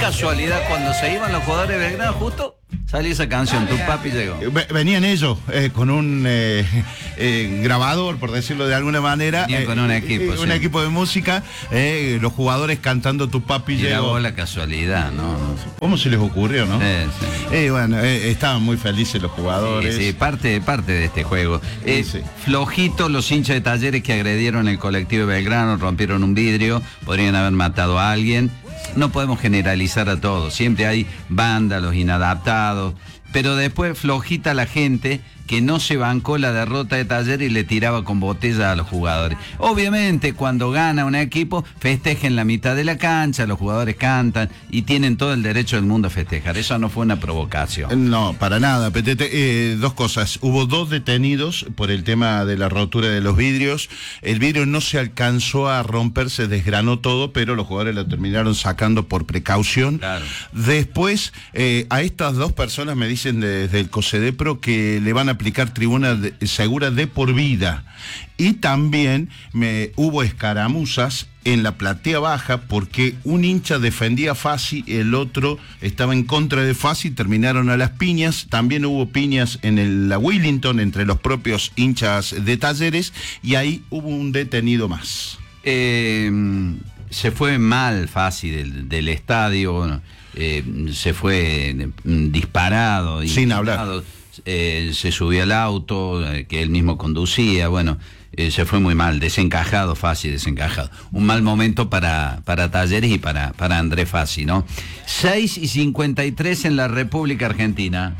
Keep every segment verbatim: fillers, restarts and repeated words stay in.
casualidad, cuando se iban los jugadores de Belgrano, justo salió esa canción, Tu Papi Llegó. Venían ellos eh, con un eh, eh, grabador, por decirlo de alguna manera. Venían eh, con un equipo, eh, sí. Un equipo de música, eh, los jugadores cantando Tu Papi Llegó. Llegó la casualidad, ¿no? ¿Cómo se les ocurrió, no? Sí, sí. Eh, bueno, eh, estaban muy felices los jugadores. Sí, sí, parte, parte de este juego. Eh, Sí, sí. Flojito los hinchas de Talleres que agredieron el colectivo de Belgrano, rompieron un vidrio, podrían haber matado a alguien. No podemos generalizar a todos, siempre hay vándalos, inadaptados, pero después flojita la gente que no se bancó la derrota de Talleres y le tiraba con botella a los jugadores. Obviamente, cuando gana un equipo, festeja en la mitad de la cancha, los jugadores cantan y tienen todo el derecho del mundo a festejar. Eso no fue una provocación. No, para nada, Petete. Eh, dos cosas. Hubo dos detenidos por el tema de la rotura de los vidrios. El vidrio no se alcanzó a romper, se desgranó todo, pero los jugadores lo terminaron sacando por precaución. Claro. Después, eh, a estas dos personas me dicen desde el COSEDEPRO que le van a aplicar tribuna de, segura de por vida. Y también me, hubo escaramuzas en la platea baja porque un hincha defendía a Fassi, el otro estaba en contra de Fassi, terminaron a las piñas. También hubo piñas en el, la Willington entre los propios hinchas de Talleres y ahí hubo un detenido más. Eh, se fue mal Fassi del, del estadio, eh, se fue disparado. Sin disparado. hablar. Eh, se subió al auto eh, que él mismo conducía, bueno, eh, se fue muy mal, desencajado, Fassi, desencajado. Un mal momento para, para Talleres y para, para Andrés Fassi, ¿no? seis y cincuenta y tres en la República Argentina.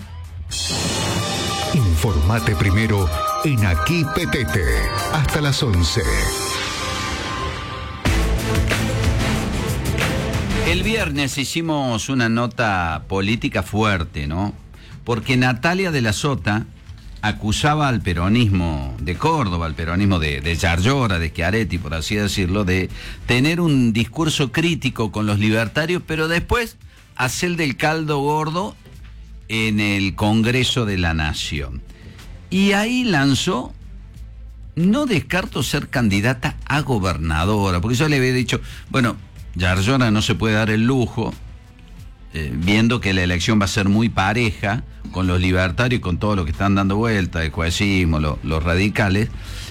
Informate primero en Aquí Petete, hasta las once. El viernes hicimos una nota política fuerte, ¿no? Porque Natalia de la Sota acusaba al peronismo de Córdoba, al peronismo de, de Yarlora, de Schiaretti, por así decirlo, de tener un discurso crítico con los libertarios, pero después hacer del caldo gordo en el Congreso de la Nación. Y ahí lanzó, no descarto ser candidata a gobernadora, porque yo le había dicho, bueno, Yarlora no se puede dar el lujo, eh, viendo que la elección va a ser muy pareja, con los libertarios y con todo lo que están dando vuelta, el cohesismo, lo, los radicales,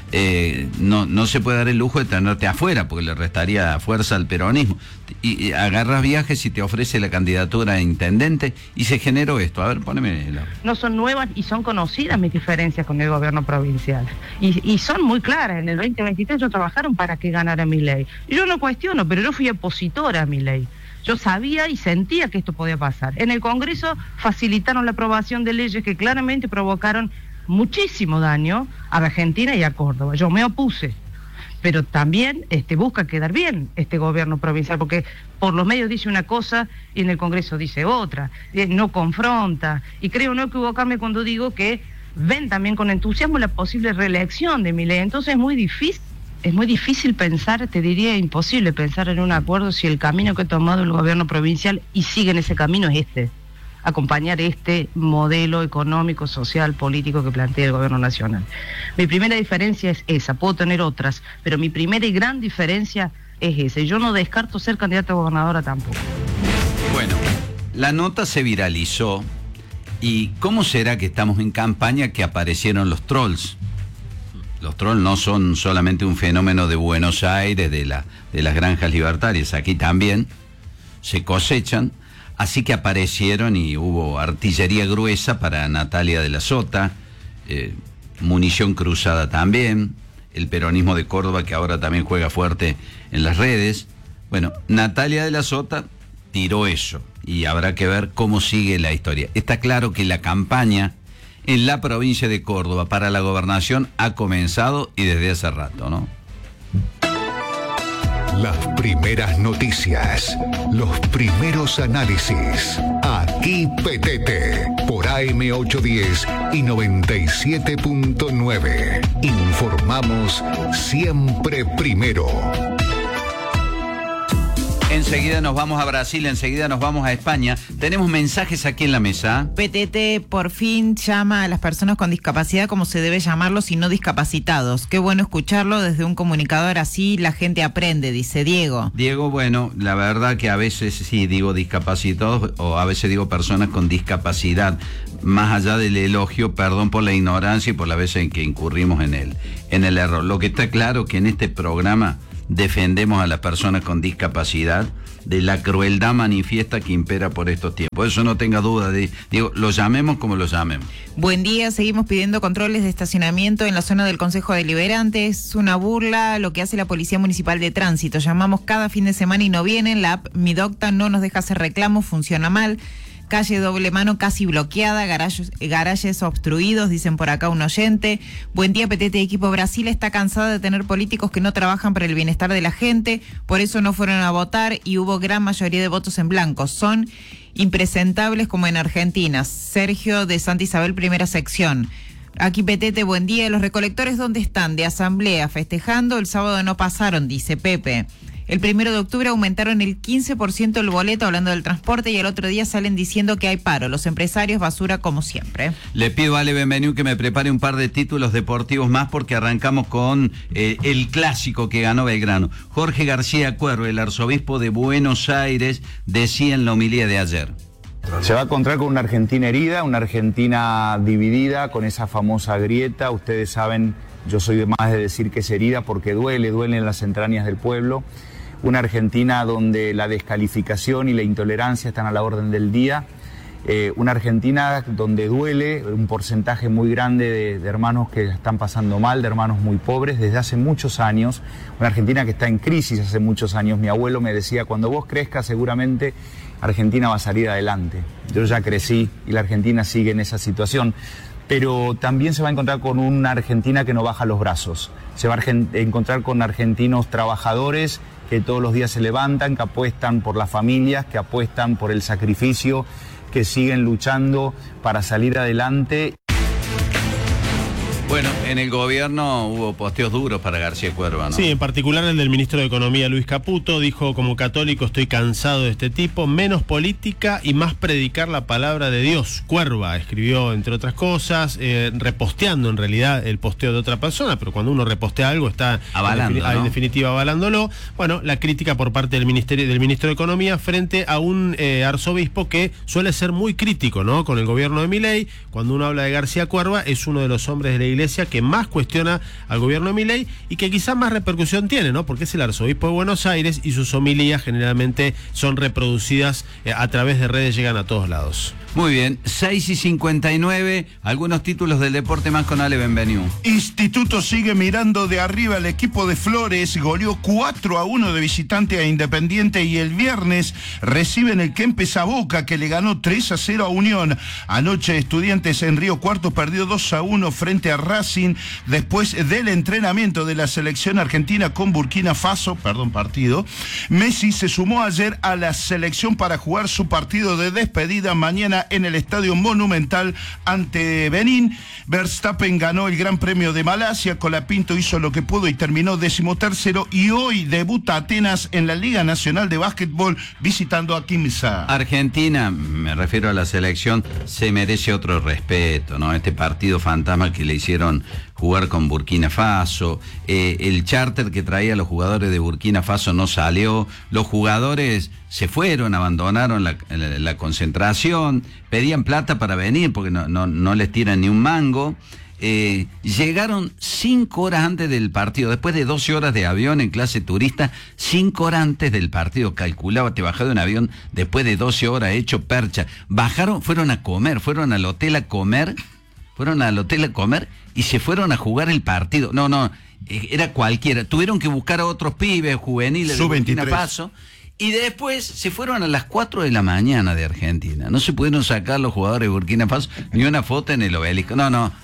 eh, no, no se puede dar el lujo de tenerte afuera, porque le restaría fuerza al peronismo. Y, y agarras viajes y te ofrece la candidatura a intendente, y se generó esto. A ver, poneme la... No son nuevas y son conocidas mis diferencias con el gobierno provincial. Y, y son muy claras. En el veinte veintitrés ellos trabajaron para que ganara Milei. Y yo no cuestiono, pero yo fui opositora a Milei. Yo sabía y sentía que esto podía pasar. En el Congreso facilitaron la aprobación de leyes que claramente provocaron muchísimo daño a Argentina y a Córdoba. Yo me opuse, pero también este, busca quedar bien este gobierno provincial, porque por los medios dice una cosa y en el Congreso dice otra, eh, no confronta, y creo no equivocarme cuando digo que ven también con entusiasmo la posible reelección de Milei. Entonces es muy difícil. Es muy difícil pensar, te diría imposible pensar en un acuerdo si el camino que ha tomado el gobierno provincial y sigue en ese camino es este, acompañar este modelo económico, social, político que plantea el gobierno nacional. Mi primera diferencia es esa, puedo tener otras, pero mi primera y gran diferencia es esa. Yo no descarto ser candidata a gobernadora tampoco. Bueno, la nota se viralizó. ¿Y cómo será que estamos en campaña que aparecieron los trolls? Los trolls no son solamente un fenómeno de Buenos Aires, de, la, de las granjas libertarias, aquí también se cosechan, así que aparecieron y hubo artillería gruesa para Natalia de la Sota, eh, munición cruzada también, el peronismo de Córdoba que ahora también juega fuerte en las redes. Bueno, Natalia de la Sota tiró eso y habrá que ver cómo sigue la historia. Está claro que la campaña en la provincia de Córdoba para la gobernación ha comenzado y desde hace rato, ¿no? Las primeras noticias, los primeros análisis. Aquí Petete, por A M ochocientos diez y noventa y siete punto nueve. Informamos siempre primero. En enseguida nos vamos a Brasil, enseguida nos vamos a España. Tenemos mensajes aquí en la mesa. P T T por fin llama a las personas con discapacidad como se debe llamarlos y no discapacitados. Qué bueno escucharlo desde un comunicador así, la gente aprende, dice Diego. Diego, bueno, la verdad que a veces sí digo discapacitados o a veces digo personas con discapacidad. Más allá del elogio, perdón por la ignorancia y por las veces en que incurrimos en el, en el error. Lo que está claro que en este programa defendemos a las personas con discapacidad de la crueldad manifiesta que impera por estos tiempos. Eso no tenga duda, de, digo, lo llamemos como lo llamemos. Buen día, seguimos pidiendo controles de estacionamiento en la zona del Consejo Deliberante. Es una burla lo que hace la Policía Municipal de Tránsito. Llamamos cada fin de semana y no vienen. La app Mi Docta no nos deja hacer reclamos, funciona mal. Calle doble mano casi bloqueada, garajes, garajes obstruidos, dicen por acá un oyente. Buen día, P T T Equipo Brasil está cansada de tener políticos que no trabajan para el bienestar de la gente, por eso no fueron a votar y hubo gran mayoría de votos en blanco. Son impresentables como en Argentina. Sergio de Santa Isabel, primera sección. Aquí P T T, buen día. ¿Los recolectores dónde están? De asamblea, festejando, el sábado no pasaron, dice Pepe. El primero de octubre aumentaron el quince por ciento el boleto, hablando del transporte, y el otro día salen diciendo que hay paro. Los empresarios, basura como siempre. Le pido a Ale Benveniu que me prepare un par de títulos deportivos más porque arrancamos con eh, el clásico que ganó Belgrano. Jorge García Cuervo, el arzobispo de Buenos Aires, decía en la homilía de ayer. Se va a encontrar con una Argentina herida, una Argentina dividida, con esa famosa grieta. Ustedes saben, yo soy de más de decir que es herida porque duele, duele en las entrañas del pueblo. Una Argentina donde la descalificación y la intolerancia están a la orden del día. Eh, una Argentina donde duele un porcentaje muy grande de, de hermanos que están pasando mal, de hermanos muy pobres desde hace muchos años. Una Argentina que está en crisis hace muchos años. Mi abuelo me decía, cuando vos crezcas seguramente Argentina va a salir adelante. Yo ya crecí y la Argentina sigue en esa situación. Pero también se va a encontrar con una Argentina que no baja los brazos. Se va a encontrar con argentinos trabajadores que todos los días se levantan, que apuestan por las familias, que apuestan por el sacrificio, que siguen luchando para salir adelante. Bueno, en el gobierno hubo posteos duros para García Cuerva, ¿no? Sí, en particular el del ministro de Economía, Luis Caputo, dijo: como católico estoy cansado de este tipo, menos política y más predicar la palabra de Dios. Cuerva escribió, entre otras cosas, eh, reposteando en realidad el posteo de otra persona, pero cuando uno repostea algo está avalando, en, defini- ¿no? en definitiva avalándolo. Bueno, la crítica por parte del ministerio del ministro de Economía frente a un eh, arzobispo que suele ser muy crítico, ¿no?, con el gobierno de Milei. Cuando uno habla de García Cuerva, es uno de los hombres de la iglesia que más cuestiona al gobierno de Milei y que quizás más repercusión tiene, ¿no? Porque es el arzobispo de Buenos Aires y sus homilías generalmente son reproducidas eh, a través de redes, llegan a todos lados. Muy bien, seis y cincuenta y nueve, algunos títulos del deporte más con Ale Benveniu. Instituto sigue mirando de arriba al equipo de Flores, goleó cuatro a uno de visitante a Independiente y el viernes reciben el Kempes a Boca, que le ganó tres a cero a Unión. Anoche Estudiantes en Río Cuarto perdió dos a uno frente a Racing después del entrenamiento de la selección argentina con Burkina Faso, perdón, partido. Messi se sumó ayer a la selección para jugar su partido de despedida mañana en el Estadio Monumental ante Benín. Verstappen ganó el Gran Premio de Malasia, Colapinto hizo lo que pudo y terminó decimotercero, y hoy debuta Atenas en la Liga Nacional de Básquetbol visitando a Quimsa. Argentina, me refiero a la selección, se merece otro respeto, ¿no? Este partido fantasma que le hicieron jugar con Burkina Faso, eh, el charter que traía a los jugadores de Burkina Faso no salió, los jugadores se fueron, abandonaron la, la, la concentración, pedían plata para venir porque no, no, no les tiran ni un mango. Eh, llegaron cinco horas antes del partido, después de doce horas de avión en clase turista, cinco horas antes del partido, calculaba, te bajás de un avión después de doce horas hecho percha, bajaron, fueron a comer, fueron al hotel a comer, fueron al hotel a comer y se fueron a jugar el partido. No, no, era cualquiera, tuvieron que buscar a otros pibes juveniles de Burkina Faso. Y después se fueron a las cuatro de la mañana de Argentina. No se pudieron sacar los jugadores de Burkina Faso ni una foto en el obelisco. No, no,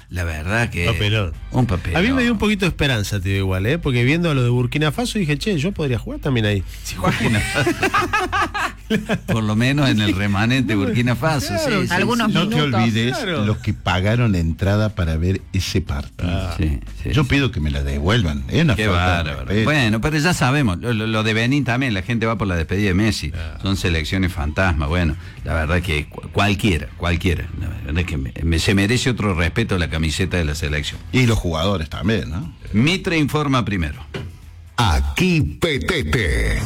la verdad que... Papelón. Un papelón. A mí me dio un poquito de esperanza, te digo igual, ¿eh? Porque viendo a lo de Burkina Faso dije, che, yo podría jugar también ahí. Sí, Burkina Faso. Por lo menos en el remanente Burkina Faso. Claro, sí, sí, algunos sí. No te minutos. olvides Claro. los que pagaron la entrada para ver ese partido. Ah. Sí, sí, Yo sí. pido que me la devuelvan. Es una Qué falta de bárbaro. respeto. Bueno, pero ya sabemos, lo, lo- lo de Benín también, la gente va por la despedida de Messi, son selecciones fantasmas, bueno, la verdad que cu- cualquiera, cualquiera, la verdad que me- me- se merece otro respeto la camiseta de la selección. Y los jugadores también, ¿no? Mitre informa primero. Aquí Petete.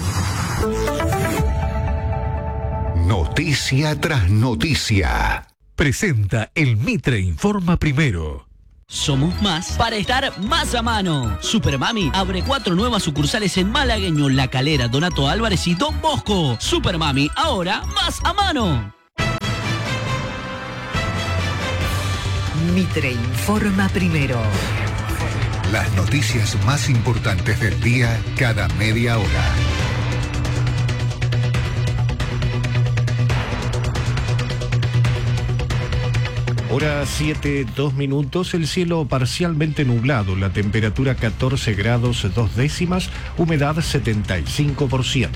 Noticia tras noticia. Presenta el Mitre Informa Primero. Somos más para estar más a mano. Supermami abre cuatro nuevas sucursales en Malagueño, La Calera, Donato Álvarez y Don Bosco. Supermami, ahora más a mano. Mitre informa primero. Las noticias más importantes del día cada media hora. Hora siete, dos minutos, el cielo parcialmente nublado, la temperatura catorce grados dos décimas, humedad setenta y cinco por ciento.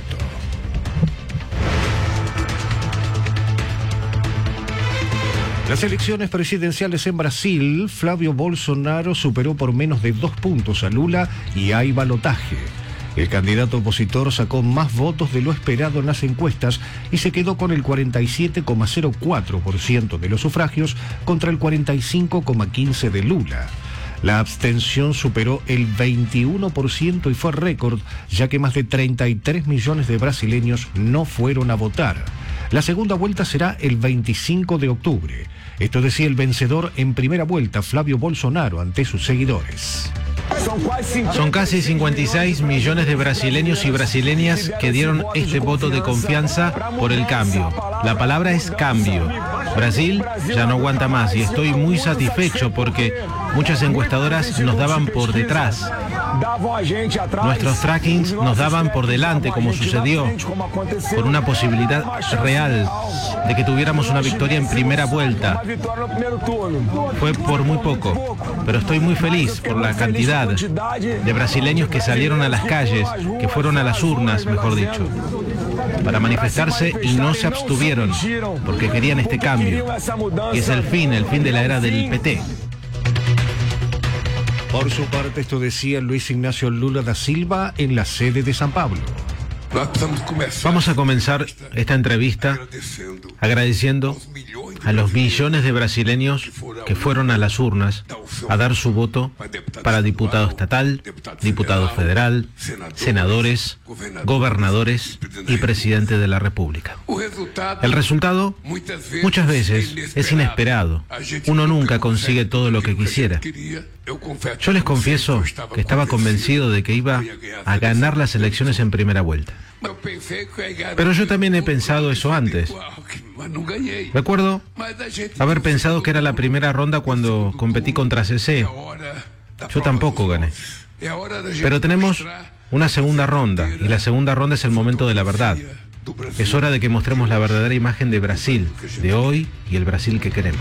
Las elecciones presidenciales en Brasil, Flavio Bolsonaro superó por menos de dos puntos a Lula y hay balotaje. El candidato opositor sacó más votos de lo esperado en las encuestas y se quedó con el cuarenta y siete coma cero cuatro por ciento de los sufragios contra el cuarenta y cinco coma quince por ciento de Lula. La abstención superó el veintiuno por ciento y fue récord, ya que más de treinta y tres millones de brasileños no fueron a votar. La segunda vuelta será el veinticinco de octubre. Esto decía el vencedor en primera vuelta, Flavio Bolsonaro, ante sus seguidores. Son casi cincuenta y seis millones de brasileños y brasileñas que dieron este voto de confianza por el cambio. La palabra es cambio. Brasil ya no aguanta más y estoy muy satisfecho porque muchas encuestadoras nos daban por detrás. Nuestros trackings nos daban por delante, como sucedió, por una posibilidad real de que tuviéramos una victoria en primera vuelta. Fue por muy poco, pero estoy muy feliz por la cantidad de brasileños que salieron a las calles, que fueron a las urnas, mejor dicho, para manifestarse y no se abstuvieron, porque querían este cambio, que es el fin, el fin de la era del P T. Por su parte, esto decía Luis Ignacio Lula da Silva en la sede de San Pablo. Vamos a comenzar esta entrevista agradeciendo a los millones de brasileños que fueron a las urnas a dar su voto para diputado estatal, diputado federal, senadores, gobernadores y presidente de la República. El resultado muchas veces es inesperado. Uno nunca consigue todo lo que quisiera. Yo les confieso que estaba convencido de que iba a ganar las elecciones en primera vuelta. Pero yo también he pensado eso antes. Recuerdo haber pensado que era la primera ronda cuando competí contra C C. Yo tampoco gané. Pero tenemos una segunda ronda, y la segunda ronda es el momento de la verdad. Es hora de que mostremos la verdadera imagen de Brasil, de hoy y el Brasil que queremos.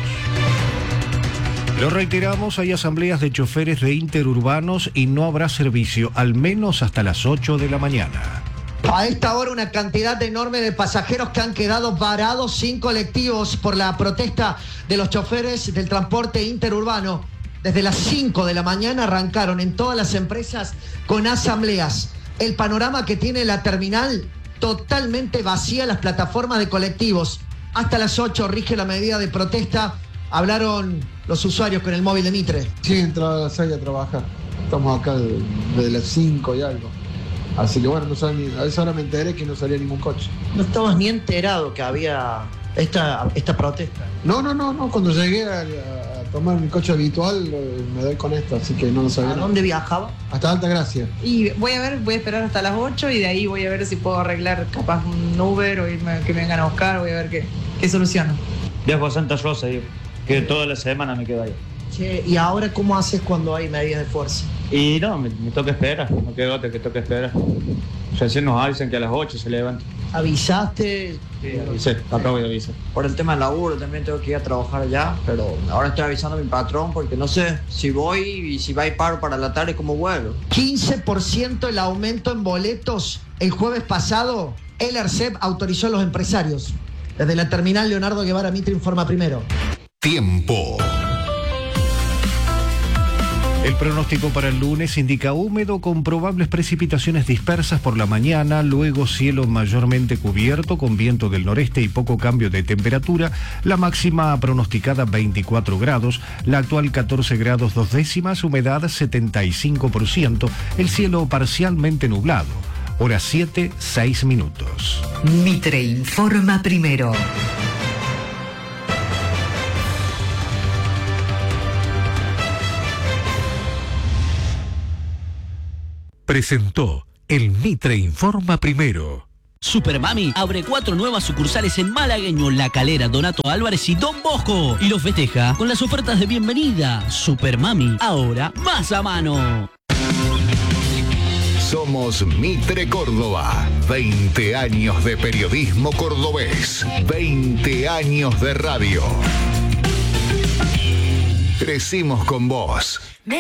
Lo reiteramos, hay asambleas de choferes de interurbanos y no habrá servicio, al menos hasta las ocho de la mañana. A esta hora una cantidad enorme de pasajeros que han quedado varados sin colectivos por la protesta de los choferes del transporte interurbano. Desde las cinco de la mañana arrancaron en todas las empresas con asambleas. El panorama que tiene la terminal, totalmente vacía las plataformas de colectivos. Hasta las ocho rige la medida de protesta. Hablaron los usuarios con el móvil de Mitre. Sí, entraba a las seis a trabajar. Estamos acá desde las cinco y algo. Así que bueno, no salí, a esa hora me enteré que no salía ningún coche. No estabas ni enterado que había esta, esta protesta. No, no, no, no. Cuando llegué a, a tomar mi coche habitual, me doy con esto, así que no lo sabía. ¿A dónde viajaba? Hasta Altagracia. Y voy a ver, voy a esperar hasta las ocho y de ahí voy a ver si puedo arreglar capaz un Uber o irme, que me vengan a buscar, voy a ver qué, qué soluciono. Viajo a Santa Rosa, digo, que toda la semana me quedo ahí. Che, ¿y ahora cómo haces cuando hay medidas de fuerza? Y no, me, me toca esperar, no queda otra que toca esperar. Recién nos avisan que a las ocho se levanta. ¿Avisaste? Sí, avisé, acabo de avisar. Por el tema del laburo también tengo que ir a trabajar allá, pero ahora estoy avisando a mi patrón porque no sé si voy y si va a ir paro para la tarde, ¿cómo vuelvo? quince por ciento el aumento en boletos. El jueves pasado, el ERCEP autorizó a los empresarios. Desde la terminal Leonardo Guevara, Mitre informa primero. Tiempo. El pronóstico para el lunes indica húmedo con probables precipitaciones dispersas por la mañana, luego cielo mayormente cubierto con viento del noreste y poco cambio de temperatura, la máxima pronosticada veinticuatro grados, la actual catorce grados dos décimas, humedad setenta y cinco por ciento, el cielo parcialmente nublado. Hora siete, seis minutos. Mitre informa primero. Presentó el Mitre Informa Primero. Supermami abre cuatro nuevas sucursales en Malagueño, La Calera, Donato Álvarez y Don Bosco. Y los festeja con las ofertas de bienvenida. Supermami, ahora más a mano. Somos Mitre Córdoba. veinte años de periodismo cordobés. veinte años de radio. Crecimos con vos.